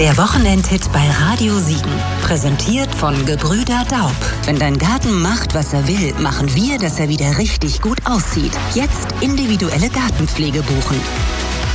Der Wochenendhit bei Radio Siegen. Präsentiert von Gebrüder Daub. Wenn dein Garten macht, was er will, machen wir, dass er wieder richtig gut aussieht. Jetzt individuelle Gartenpflege buchen.